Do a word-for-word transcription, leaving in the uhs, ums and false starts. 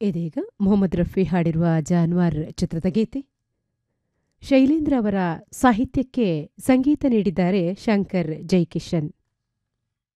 ಇದೀಗ ಮೊಹಮ್ಮದ್ ರಫಿ ಹಾಡಿರುವ ಜಾನ್ವಾರ್ ಚಿತ್ರದ ಗೀತೆ. ಶೈಲೇಂದ್ರ ಅವರ ಸಾಹಿತ್ಯಕ್ಕೆ ಸಂಗೀತ ನೀಡಿದ್ದಾರೆ ಶಂಕರ್ ಜೈಕಿಶನ್.